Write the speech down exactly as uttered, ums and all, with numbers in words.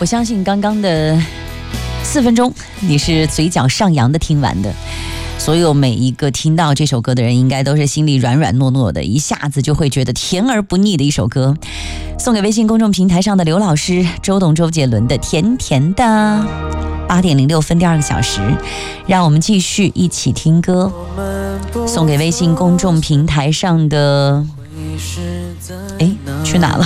我相信刚刚的四分钟你是嘴角上扬的听完的，所有每一个听到这首歌的人应该都是心里软软糯糯的，一下子就会觉得甜而不腻的一首歌，送给微信公众平台上的刘老师、周董、周杰伦的甜甜的。八点零六分，第二个小时，让我们继续一起听歌。送给微信公众平台上的，哎，去哪了？